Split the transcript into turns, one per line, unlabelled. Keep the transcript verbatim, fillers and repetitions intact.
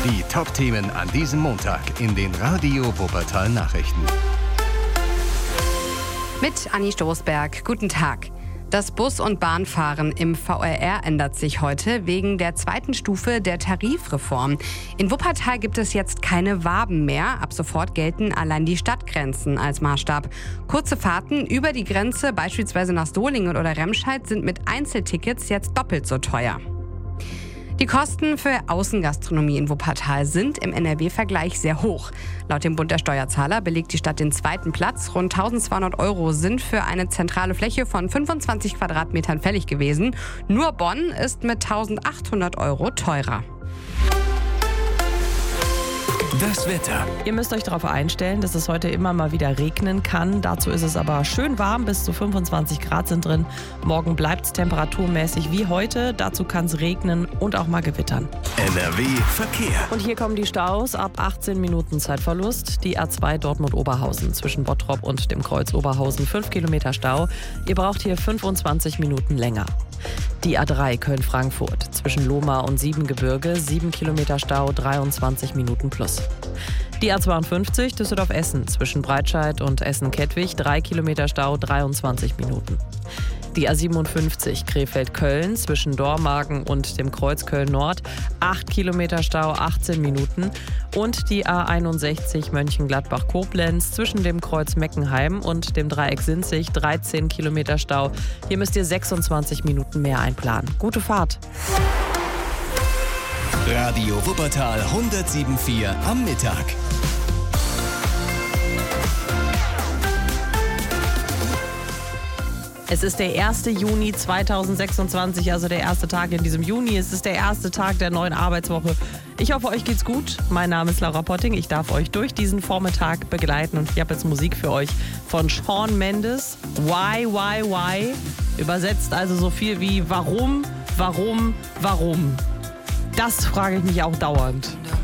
Die Top-Themen an diesem Montag in den Radio Wuppertal Nachrichten.
Mit Anni Stoßberg. Guten Tag. Das Bus- und Bahnfahren im V R R ändert sich heute wegen der zweiten Stufe der Tarifreform. In Wuppertal gibt es jetzt keine Waben mehr. Ab sofort gelten allein die Stadtgrenzen als Maßstab. Kurze Fahrten über die Grenze, beispielsweise nach Solingen oder Remscheid, sind mit Einzeltickets jetzt doppelt so teuer. Die Kosten für Außengastronomie in Wuppertal sind im N R W-Vergleich sehr hoch. Laut dem Bund der Steuerzahler belegt die Stadt den zweiten Platz. Rund eintausendzweihundert Euro sind für eine zentrale Fläche von fünfundzwanzig Quadratmetern fällig gewesen. Nur Bonn ist mit eintausendachthundert Euro teurer.
Das Wetter.
Ihr müsst euch darauf einstellen, dass es heute immer mal wieder regnen kann. Dazu ist es aber schön warm, bis zu fünfundzwanzig Grad sind drin. Morgen bleibt es temperaturmäßig wie heute. Dazu kann es regnen und auch mal gewittern.
N R W Verkehr.
Und hier kommen die Staus ab achtzehn Minuten Zeitverlust. Die A zwei Dortmund-Oberhausen zwischen Bottrop und dem Kreuz Oberhausen fünf Kilometer Stau. Ihr braucht hier fünfundzwanzig Minuten länger. Die A drei Köln-Frankfurt zwischen Lohmar und Siebengebirge, sieben Kilometer Stau, dreiundzwanzig Minuten plus. Die A zweiundfünfzig Düsseldorf-Essen zwischen Breitscheid und Essen-Kettwig, drei Kilometer Stau, dreiundzwanzig Minuten. Die A siebenundfünfzig Krefeld-Köln zwischen Dormagen und dem Kreuz Köln-Nord, acht Kilometer Stau, achtzehn Minuten. Und die A einundsechzig Mönchengladbach-Koblenz zwischen dem Kreuz Meckenheim und dem Dreieck Sinzig, dreizehn Kilometer Stau. Hier müsst ihr sechsundzwanzig Minuten mehr einplanen. Gute Fahrt!
Radio Wuppertal hundertsieben Komma vier am Mittag.
Es ist der erste Juni zweitausendsechsundzwanzig, also der erste Tag in diesem Juni. Es ist der erste Tag der neuen Arbeitswoche. Ich hoffe, euch geht's gut. Mein Name ist Laura Potting. Ich darf euch durch diesen Vormittag begleiten und ich habe jetzt Musik für euch von Shawn Mendes. Why, why, why? Übersetzt also so viel wie warum, warum, warum? Das frage ich mich auch dauernd.